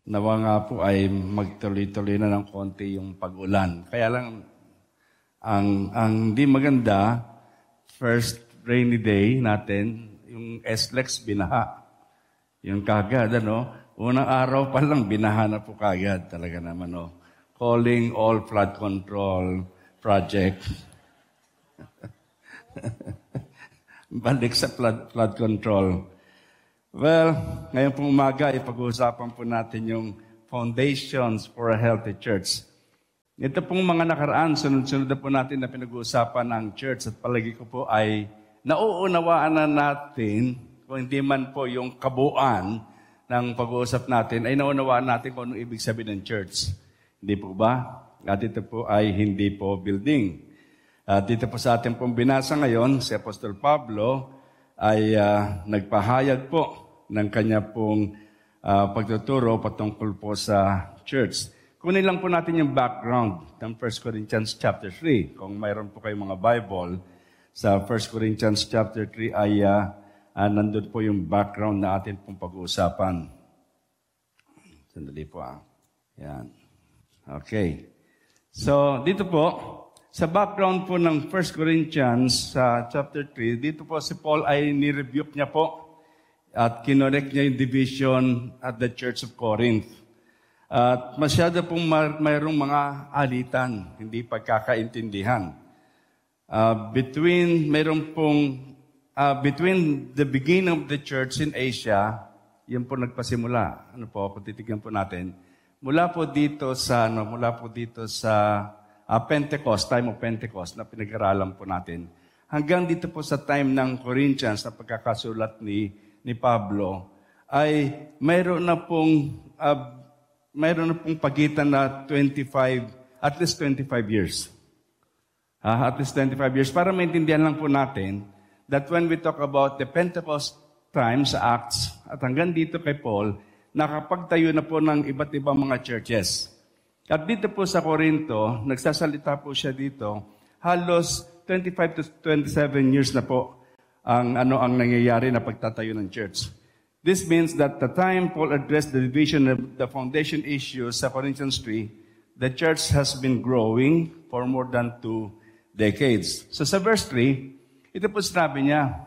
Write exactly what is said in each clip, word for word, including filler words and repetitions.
nawa nga po ay magtuloy-tuloy na ng konti yung pag-ulan. Kaya lang, ang ang di maganda, first rainy day natin, yung S L E X binaha. Yung kagad, ano? Unang araw pa lang, binaha na po kagad. Talaga naman, no? Calling all flood control project. Balik sa flood, flood control. Well, ngayon pong umaga, ipag-uusapan po natin yung foundations for a healthy church. Ito pong mga nakaraan, sunod-sunod na po natin na pinag-uusapan ng church at palagi ko po ay nauunawaan na natin, kung hindi man po yung kabuuan ng pag-uusap natin, ay naunawaan natin kung anong ibig sabihin ng church. Hindi po ba? At ito po ay hindi po building. At dito po sa ating pong binasa ngayon, si Apostol Pablo ay uh, nagpahayag po ng kanya pong uh, pagtuturo patungkol po sa church. Kunin lang po natin yung background ng First Corinthians chapter three. Kung mayroon po kayong mga Bible, sa First Corinthians chapter three ay uh, uh, nandun po yung background na atin pong pag-uusapan. Sandali po ah. Yan. Okay. So, dito po, sa background po ng First Corinthians uh, chapter three, dito po si Paul ay ni-rebuke niya po at kinorek niya yung division at the Church of Corinth. At masyado pong mar- mayroong mga alitan, hindi pagkakaintindihan. Uh, between, mayroong pong, uh, between the beginning of the church in Asia, yun po nagpasimula. Ano po, kung titignan po natin, mula po dito sa, ano, mula po dito sa Uh, Pentecost, time of Pentecost, na pinag-aralan po natin. Hanggang dito po sa time ng Corinthians, na pagkakasulat ni, ni Pablo, ay mayroon na pong, uh, mayroon na pong pagitan na twenty-five, at least twenty-five years. Uh, at least twenty-five years. Para maintindihan lang po natin, that when we talk about the Pentecost time sa Acts, at hanggang dito kay Paul, nakapagtayo na po ng iba't ibang mga churches. At dito po sa Corinto, nagsasalita po siya dito, halos twenty-five to twenty-seven years na po ang ano ang nangyayari na pagtatayo ng church. This means that the time Paul addressed the division of the foundation issues sa Corinthians three, the church has been growing for more than two decades. So sa verse three, ito po sinabi niya,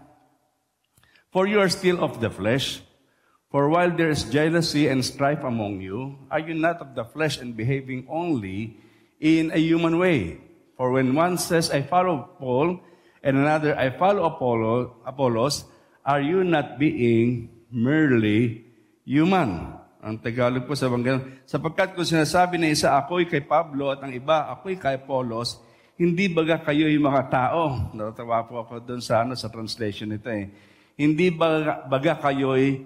"For you are still of the flesh, for while there is jealousy and strife among you, are you not of the flesh and behaving only in a human way? For when one says, I follow Paul, and another, I follow Apollo, Apollos, are you not being merely human?" Ang Tagalog po sa banggan, sapagkat kung sinasabi na isa, ako'y kay Pablo, at ang iba, ako'y kay Apollos, hindi baga kayo'y mga tao? Natatawa po ako doon sa, ano, sa translation nito eh. Hindi baga, baga kayo'y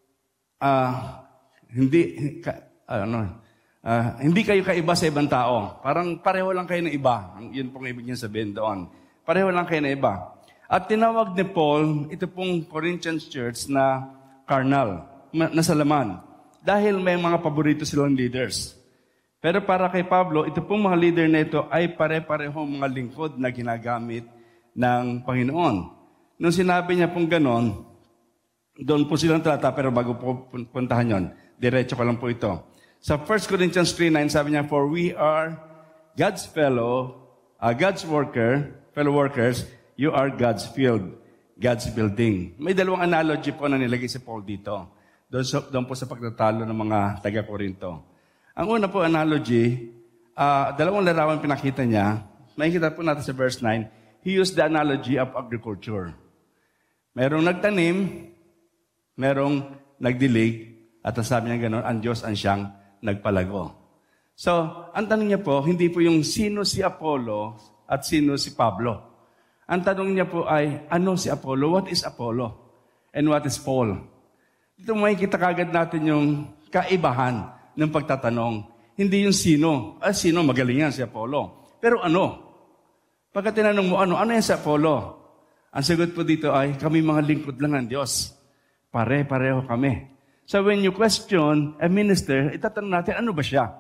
Uh, hindi ka, ano, uh, hindi kayo kaiba sa ibang tao. Parang pareho lang kayo ng iba. Yun pong ibig niya sabihin doon. Pareho lang kayo ng iba. At tinawag ni Paul, ito pong Corinthians church na carnal, na sa laman. Dahil may mga paborito silang leaders. Pero para kay Pablo, ito pong mga leader na ito ay pare-pareho mga lingkod na ginagamit ng Panginoon. Nung sinabi niya pong ganon, doon po silang talata, pero bago po puntahan yon, diretso ko lang po ito. Sa First Corinthians three nine, sabi niya, "For we are God's fellow, uh, God's worker, fellow workers, you are God's field, God's building." May dalawang analogy po na nilagay si Paul dito. Doon, so, doon po sa pagtatalo ng mga taga-Korinto. Ang una po analogy, uh, dalawang larawan pinakita niya. Makikita po natin sa verse nine, he used the analogy of agriculture. Merong nagtanim, merong nagdilig, at ang sabi niya gano'n, ang Diyos ang siyang nagpalago. So, ang tanong niya po, hindi po yung sino si Apollo at sino si Pablo. Ang tanong niya po ay, ano si Apollo? What is Apollo? And what is Paul? Dito makikita kagad natin yung kaibahan ng pagtatanong. Hindi yung sino. Ah, sino? Magaling yan si Apollo. Pero ano? Pagka tinanong mo, ano? Ano yan si Apollo? Ang sagot po dito ay, kami mga lingkod lang ng Diyos. Pare-pareho kami. So when you question a minister, itatanong natin, ano ba siya?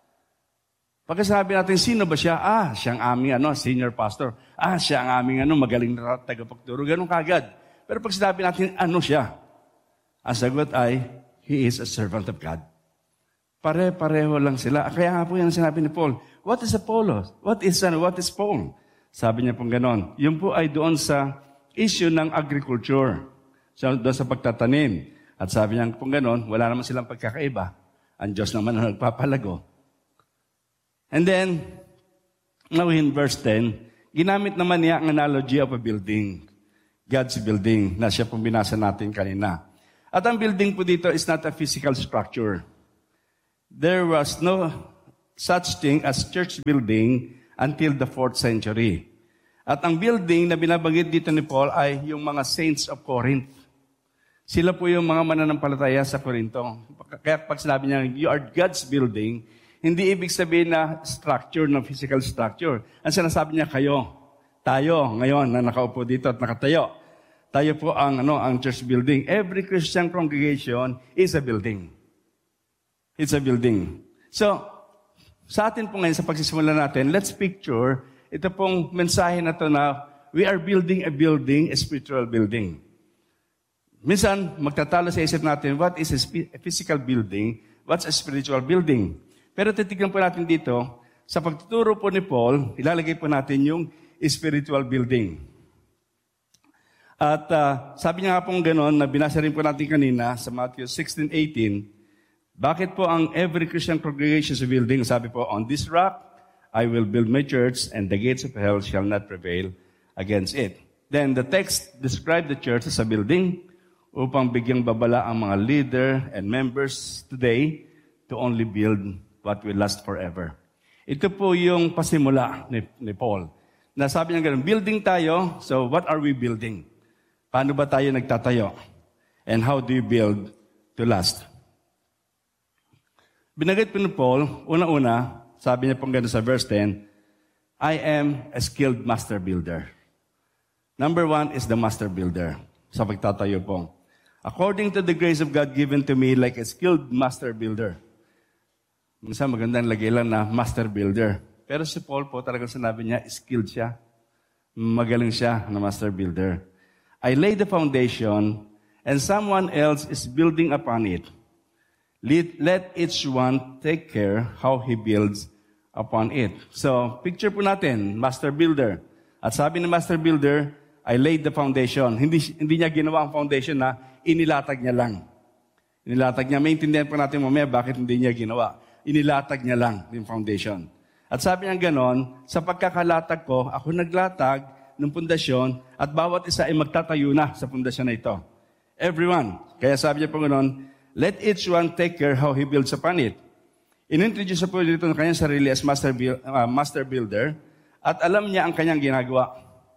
Pagkasabi natin, sino ba siya? Ah, siyang aming ano, senior pastor. Ah, siya ang aming ano, magaling na tagapagturo. Ganun kagad. Pero pag sinabi natin, ano siya? Ang sagot ay, he is a servant of God. Pare-pareho lang sila. Kaya nga po yan sinabi ni Paul, what is Apollos? What is, uh, what is Paul? Sabi niya pong ganon. Yung po ay doon sa issue ng agriculture. So, doon sa pagtatanim. At sabi niya pong ganon, wala naman silang pagkakaiba. Ang Diyos naman ang nagpapalago. And then, now in verse ten, ginamit naman niya ang analogy of a building. God's building, na siya pong binasa natin kanina. At ang building po dito is not a physical structure. There was no such thing as church building until the fourth century. At ang building na binabanggit dito ni Paul ay yung mga saints of Corinth. Sila po yung mga mananampalataya sa Corinto. Kaya pag sinabi niya, you are God's building, hindi ibig sabihin na structure, na physical structure. Ang sinasabi niya, kayo, tayo, ngayon, na nakaupo dito at nakatayo. Tayo po ang, ano, ang church building. Every Christian congregation is a building. It's a building. So, sa atin po ngayon, sa pagsisimula natin, let's picture ito pong mensahe na to na we are building a building, a spiritual building. Minsan, magtatalo sa isip natin, what is a physical building? What's a spiritual building? Pero titignan po natin dito, sa pagtuturo po ni Paul, ilalagay po natin yung spiritual building. At uh, sabi niya nga pong gano'n, na binasa rin po natin kanina sa Matthew sixteen eighteen, bakit po ang every Christian congregation is a building? Sabi po, on this rock, I will build my church, and the gates of hell shall not prevail against it. Then the text described the church as a building upang bigyang babala ang mga leader and members today to only build what will last forever. Ito po yung pasimula ni, ni Paul. Nasabi niya ganun, building tayo, so what are we building? Paano ba tayo nagtatayo? And how do you build to last? Binagit po ni Paul, una-una, sabi niya pong gano'n sa verse ten, I am a skilled master builder. Number one is the master builder. Sa pagtatayo po. According to the grace of God given to me like a skilled master builder. Minsan magandang lagay lang na master builder. Pero si Paul po talagang sinabi niya, skilled siya. Magaling siya na master builder. I lay the foundation and someone else is building upon it. Let, let each one take care how he builds upon it. So, picture po natin, master builder. At sabi ng master builder, I laid the foundation. Hindi, hindi niya ginawa ang foundation na inilatag niya lang. Inilatag niya. Maintindihan po natin mamaya bakit hindi niya ginawa. Inilatag niya lang yung foundation. At sabi niya ganon, sa pagkakalatag ko, ako naglatag ng pundasyon at bawat isa ay magtatayo na sa pundasyon na ito. Everyone. Kaya sabi niya po ganon, let each one take care how he builds upon it. Inintroduce po dito ng kanyang sarili as master, build, uh, master builder at alam niya ang kanyang ginagawa.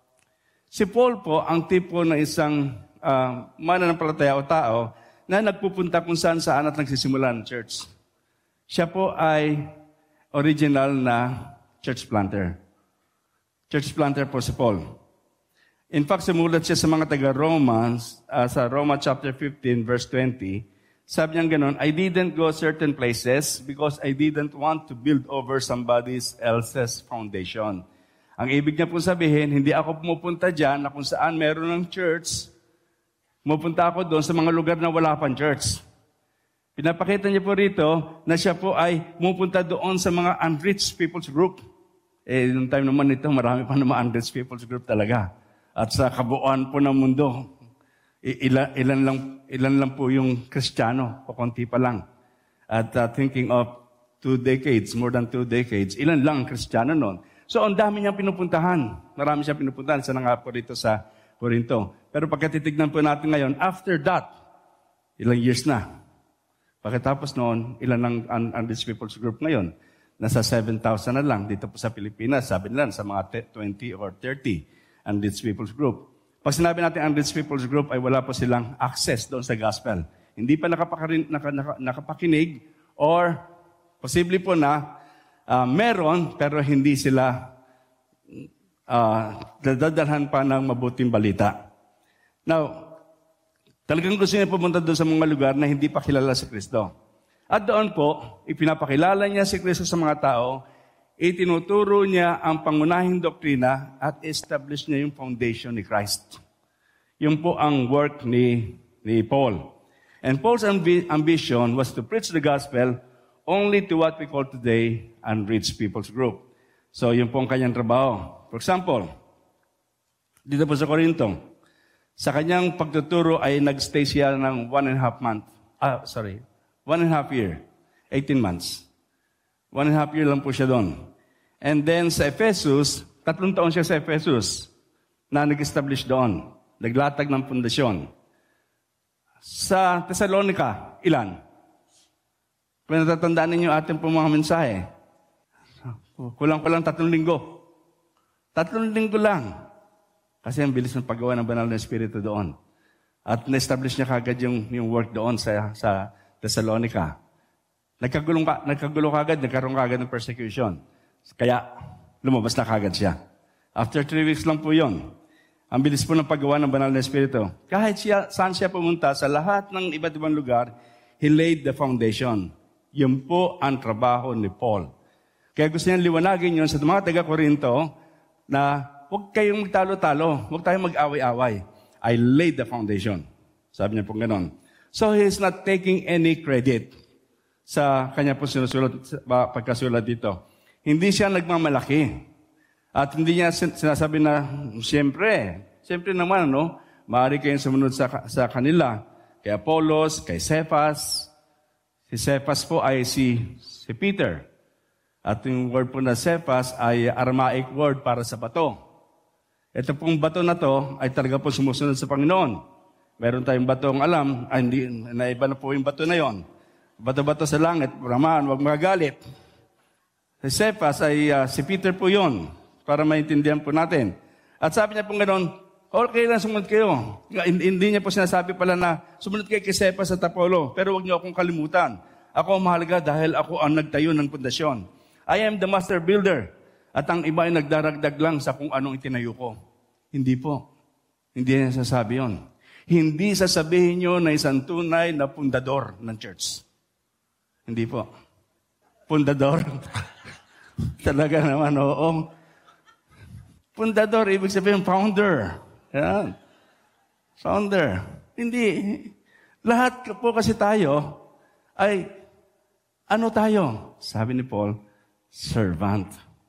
Si Paul po ang tipo ng isang uh, mananampalataya o tao na nagpupunta kung saan saan at nagsisimula ng church. Siya po ay original na church planter. Church planter po si Paul. In fact, sumulat siya sa mga taga-Romans, uh, sa Roma chapter fifteen, verse twenty, sabi niya gano'n, I didn't go certain places because I didn't want to build over somebody else's foundation. Ang ibig niya po sabihin, hindi ako pumupunta dyan na kung saan meron ng church, pumupunta ako doon sa mga lugar na wala pang church. Pinapakita niya po rito na siya po ay pumupunta doon sa mga unreached people's group. Eh, noong time naman ito, marami pa naman unreached people's group talaga. At sa kabuuan po ng mundo, ilan, ilan, lang, ilan lang po yung Kristiyano, o konti pa lang. At uh, thinking of two decades, more than two decades, ilan lang ang Kristiyano noon. So, ang dami niyang pinupuntahan. Marami siyang pinupuntahan. Sana nga po rito sa Corinto. Pero pagkatitignan po natin ngayon, after that, ilang years na. Pagkatapos noon, ilan ang unreached people's group ngayon? Nasa seven thousand na lang dito po sa Pilipinas. Sabi nila, sa mga twenty or thirty unreached people's group. Pag sinabi natin unreached people's group, ay wala po silang access doon sa gospel. Hindi pa nakapakarin, naka, naka, nakapakinig or posible po na uh, meron pero hindi sila uh, dadalhan pa ng mabuting balita. Now, talagang gusto niya pumunta doon sa mga lugar na hindi pa kilala si Kristo. At doon po, ipinapakilala niya si Kristo sa mga tao, itinuturo niya ang pangunahing doktrina at establish niya yung foundation ni Christ. Yung po ang work ni, ni Paul. And Paul's ambi- ambition was to preach the gospel only to what we call today unreached people's group. So, yun po ang kanyang trabaho. For example, dito po sa Corinto, sa kanyang pagtuturo ay nagstay siya ng one and a half month. Ah, sorry. One and a half year. eighteen months. One and a half year lang po siya doon. And then sa Ephesus, tatlong taon siya sa Ephesus na nag-establish doon. Naglatag ng pundasyon. Sa Thessalonica, ilan? Kung natatandaan ninyo ating pong mga mensahe, kulang-kulang tatlong linggo. Tatlong linggo lang. Kasi ang bilis ng paggawa ng banal na Espiritu doon. At na-establish niya kagad yung, yung work doon sa, sa Thessalonica. Nagkagulo, ka, nagkagulo kagad, nagkaroon kagad ng persecution. Kaya lumabas na kagad siya. After three weeks lang po yun. Ang bilis po ng paggawa ng banal na Espiritu. Kahit siya, saan siya pumunta, sa lahat ng iba't ibang lugar, he laid the foundation. Yun po ang trabaho ni Paul. Kaya gusto niya liwanagin yun sa mga taga-Corinto na huwag kayong magtalo-talo, huwag tayong mag-away-away. I laid the foundation. Sabi niya po gano'n. So he's not taking any credit sa kanya po sinusulat, pagkasulat dito. Hindi siya nagmamalaki. At hindi niya sinasabi na, siyempre, siyempre naman, no? Maaari kayong sumunod sa, sa kanila. Kay Apollos, kay Cephas. Si Cephas po ay si, si Peter. At yung word po na Cephas ay Aramaic word para sa bato. Ito pong bato na to ay talaga po sumusunod sa Panginoon. Meron tayong batong alam, ay hindi, naiba na po yung bato na yon. Bato-bato sa langit, Raman, huwag magagalit. Si Cephas ay uh, si Peter po yon. Para maintindihan po natin. At sabi niya po gano'n, okay lang, sumunod kayo. Hindi niya po sinasabi pala na sumunod kayo kay Cephas at Apollo, pero huwag niyo akong kalimutan. Ako ang mahalaga dahil ako ang nagtayo ng pundasyon. I am the master builder. At ang iba ay nagdaragdag lang sa kung anong itinayo ko. Hindi po. Hindi niya sasabi yun. Hindi sasabihin niyo na isang tunay na pundador ng church. Hindi po. Pundador. Talaga naman, oo. Pundador, ibig sabihin, founder. Yan. Founder. Hindi. Lahat po kasi tayo ay, ano tayo? Sabi ni Paul, servant.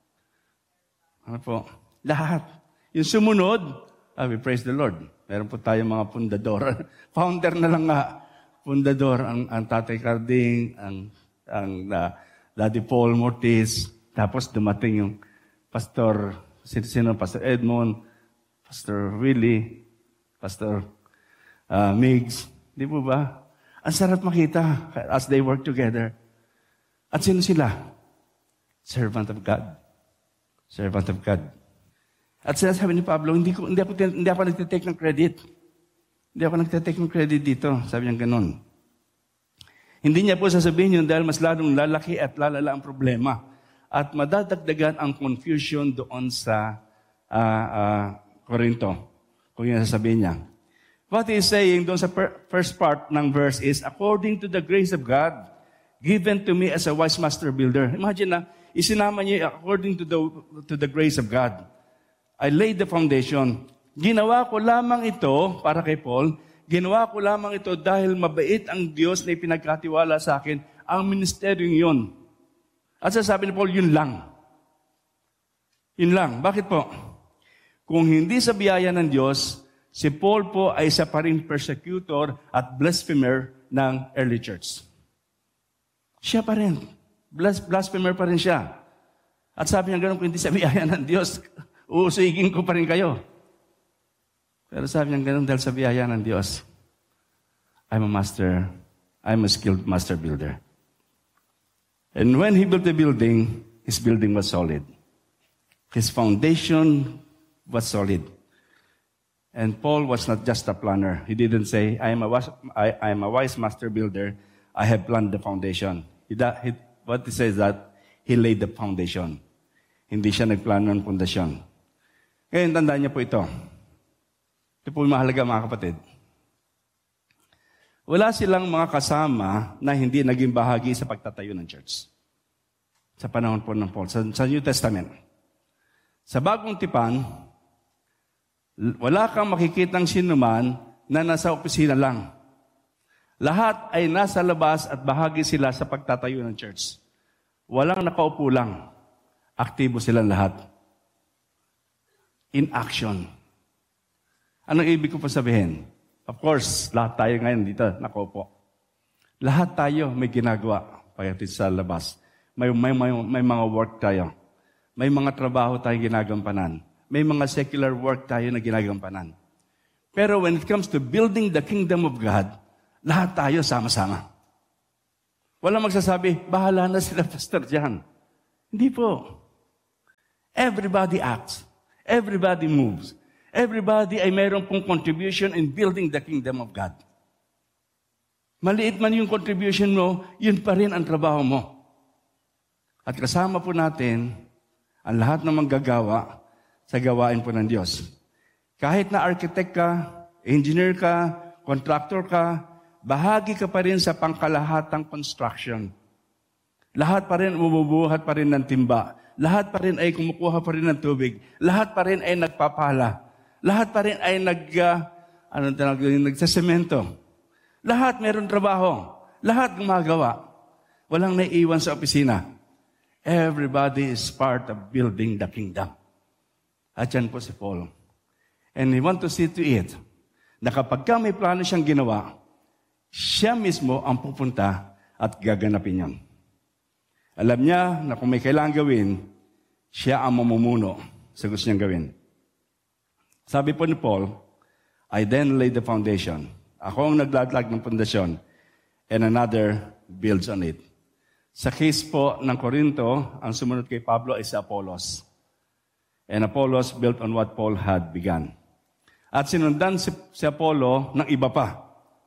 Ano po? Lahat. Yung sumunod, ah, we praise the Lord. Meron po tayong mga pundador. Founder na lang nga. Pundador, ang, ang Tatay Carding, ang, ang uh, Daddy Paul Mortis. Tapos dumating yung Pastor Sino, Pastor Edmond, Pastor Willie, Pastor uh, Migs. Di po ba? Ang sarap makita as they work together. At sino sila? Servant of God. Servant of God. At sinasabi ni Pablo, hindi, ko, hindi, ako, hindi ako nagtitake ng credit. Hindi ako nagtitake ng credit dito. Sabi niya ganun. Hindi niya po sasabihin yun dahil mas lalong lalaki at lalala ang problema. At madadagdagan ang confusion doon sa uh, uh, Corinto. Kung yun sasabihin niya. What he's saying doon sa per- first part ng verse is, according to the grace of God, given to me as a wise master builder. Imagine na, isinama niya, according to the, to the grace of God. I laid the foundation. Ginawa ko lamang ito, para kay Paul, ginawa ko lamang ito dahil mabait ang Diyos na ipinagkatiwala sa akin, ang ministeryong yun. At sasabi ni Paul, yun lang. Yun lang. Bakit po? Kung hindi sa biyaya ng Diyos, si Paul po ay isa pa rin persecutor at blasphemer ng early church. Siya pa rin. Blas- blasphemer pa rin siya. At sabi niya gano'n, kung hindi sa biyaya ng Diyos, uusigin ko pa rin kayo. Pero sabi niya gano'n, dahil sa biyaya ng Diyos, I'm a master, I'm a skilled master builder. And when he built the building, his building was solid. His foundation was solid. And Paul was not just a planner. He didn't say, I am a, I, I am a wise master builder. I have planned the foundation. He, he, what he says that, he laid the foundation. Hindi siya nagplano ng pundasyon. Ngayon, tandaan niya po ito. Ito po mahalaga mga kapatid. Wala silang mga kasama na hindi naging bahagi sa pagtatayo ng church. Sa panahon po ng Paul, sa, sa New Testament. Sa bagong tipan, wala kang makikitang sinuman na nasa opisina lang. Lahat ay nasa labas at bahagi sila sa pagtatayo ng church. Walang nakaupo lang. Aktibo silang lahat. In action. Anong ibig ko pa sabihin? Of course, lahat tayo ngayon dito nakaupo. Lahat tayo may ginagawa pagdating sa labas. May, may, may, may mga work tayo. May mga trabaho tayong ginagampanan. May mga secular work tayo na ginagampanan. Pero when it comes to building the kingdom of God, lahat tayo sama-sama. Walang magsasabi, bahala na sila pastor dyan. Hindi po. Everybody acts. Everybody moves. Everybody ay mayroon pong contribution in building the kingdom of God. Maliit man yung contribution mo, yun pa rin ang trabaho mo. At kasama po natin ang lahat ng manggagawa sa gawain po ng Diyos. Kahit na architect ka, engineer ka, contractor ka, bahagi ka pa rin sa pangkalahatang construction. Lahat pa rin umubuhat pa rin ng timba. Lahat pa rin ay kumukuha pa rin ng tubig. Lahat pa rin ay nagpapala. Lahat pa rin ay nag, uh, ano tawag yun, nagsasemento. Lahat meron trabaho. Lahat gumagawa. Walang naiiwan sa opisina. Everybody is part of building the kingdom. At yan po si Paul. And we want to see to it na kapag ka may plano siyang ginawa, siya mismo ang pupunta at gaganapin yan. Alam niya na kung may kailangan gawin, siya ang mamumuno sa gusto niyang gawin. Sabi po ni Paul, I then laid the foundation. Ako ang naglatag ng pundasyon and another builds on it. Sa case po ng Corinto, ang sumunod kay Pablo ay si Apollos. And Apollos built on what Paul had begun. At sinundan si, si Apollo ng iba pa.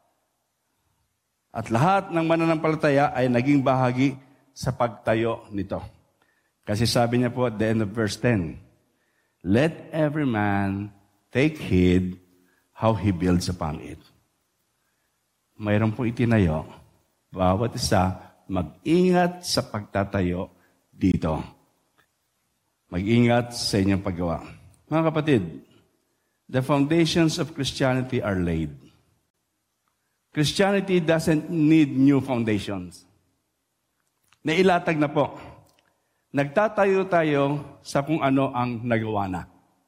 At lahat ng mananampalataya ay naging bahagi sa pagtayo nito. Kasi sabi niya po at the end of verse ten, let every man take heed how he builds upon it. Mayroon po itinayo, bawat isa mag-ingat sa pagtatayo dito. Mag-ingat sa inyong paggawa. Mga kapatid, the foundations of Christianity are laid. Christianity doesn't need new foundations. Nailatag na po. Nagtatayo tayo sa kung ano ang nagawa na.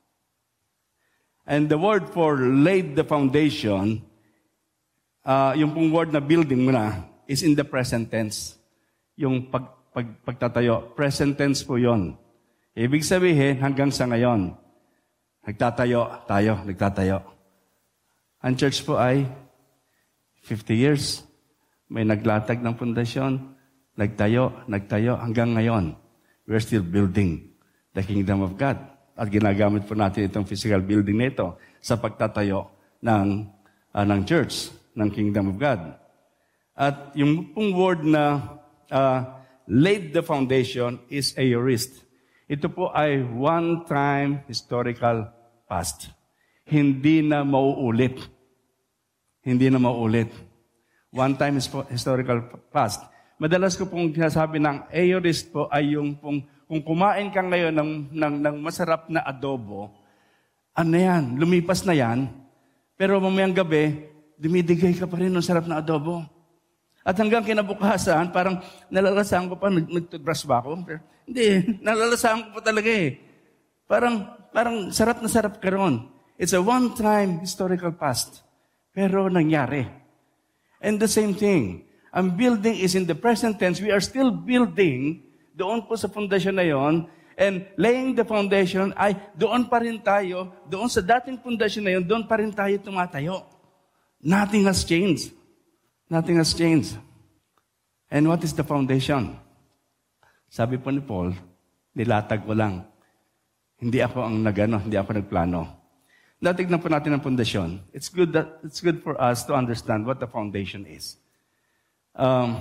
And the word for laid the foundation, uh, yung pong word na building mo na, is in the present tense. Yung pag, pag, pagtatayo, present tense po yon. Ibig sabihin, hanggang sa ngayon, nagtatayo, tayo, nagtatayo. Ang church po ay fifty years. May naglatag ng pundasyon, nagtayo, nagtayo, hanggang ngayon. We're still building the kingdom of God. At ginagamit po natin itong physical building nito sa pagtatayo ng, uh, ng church, ng kingdom of God. At yung pong word na uh, laid the foundation is aorist. Ito po ay one-time historical past. Hindi na mauulit. Hindi na mauulit. One-time historical past. Madalas ko pong sinasabi ng aorist po ay yung pong, kung kumain ka ngayon ng, ng, ng masarap na adobo, ano yan, lumipas na yan, pero mamayang gabi, dumidigay ka pa rin ng sarap na adobo. At hanggang kinabukasan, parang nalalasahan ko pa, nag-toothbrush ba ako? Pero, hindi, nalalasahan ko pa talaga eh. Parang, parang sarap na sarap ka ron. It's a one-time historical past. Pero nangyari. And the same thing, ang building is in the present tense. We are still building doon po sa foundation na yon. And laying the foundation ay doon pa rin tayo, doon sa dating foundation na yon, doon pa rin tayo tumatayo. Nothing has changed. Nothing has changed. And what is the foundation? Sabi po ni Paul, nilatag ko lang. Hindi ako ang nagano, hindi ako nagplano. Natignan po natin ang pundasyon. It's good that it's good for us to understand what the foundation is. Um,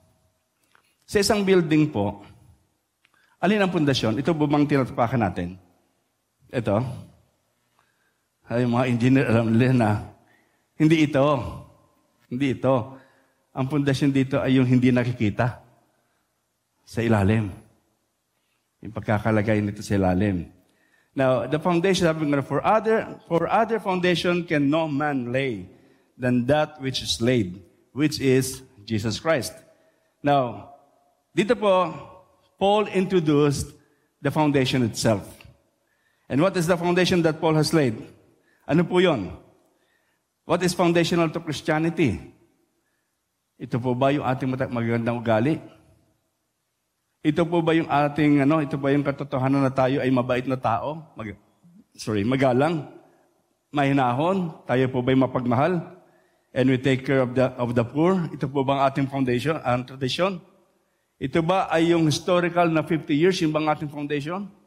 sa isang building po, alin ang pundasyon? Ito bumang tinatapakan natin. Ito. Ay, mga engineer, alam nila na, hindi ito. Hindi ito. Ang pundasyon dito ay yung hindi nakikita sa ilalim. Yung pagkakalagay nito sa ilalim. Now, the foundation, sabi nga, for other, for other foundation can no man lay than that which is laid, which is Jesus Christ. Now, dito po, Paul introduced the foundation itself. And what is the foundation that Paul has laid? Ano po yun? What is foundational to Christianity? Ito po ba yung ating magandang ugali? Ito po ba yung ating, ano, ito ba yung katotohanan na tayo ay mabait na tao? Mag, sorry, magalang, mahinahon, tayo po ba yung mapagmahal? And we take care of the, of the poor? Ito po ba ang ating foundation, ang tradisyon? Ito ba ay yung historical na fifty years, yung bang ating foundation?